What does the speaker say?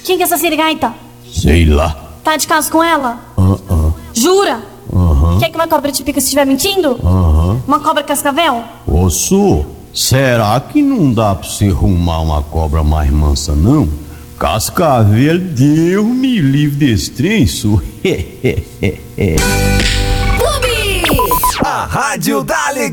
Quem que é essa sirigaita? Sei lá. Tá de caso com ela? Jura? Quer que uma cobra te pica se estiver mentindo? Uma cobra cascavel? Ô, Su, será que não dá pra você arrumar uma cobra mais mansa, não? Cascavel, Deus me livre desse trem, Su. A Rádio da Alegria.